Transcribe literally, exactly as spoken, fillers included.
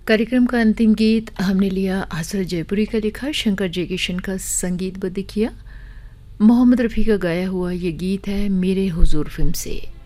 कार्यक्रम का अंतिम गीत हमने लिया हसरत जयपुरी का लिखा, शंकर जयकिशन का संगीतबद्ध किया। मोहम्मद रफ़ी का गाया हुआ ये गीत है मेरे हुजूर फिल्म से।